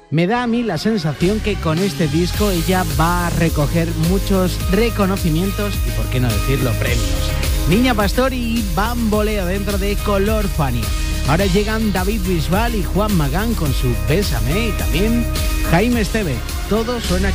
Me da a mí la sensación que con este disco ella va a recoger muchos reconocimientos y, por qué no decirlo, premios. Niña Pastor y Bamboleo dentro de Color Fania. Ahora llegan David Bisbal y Juan Magán con su Bésame y también Jaime Esteve. Todo suena aquí.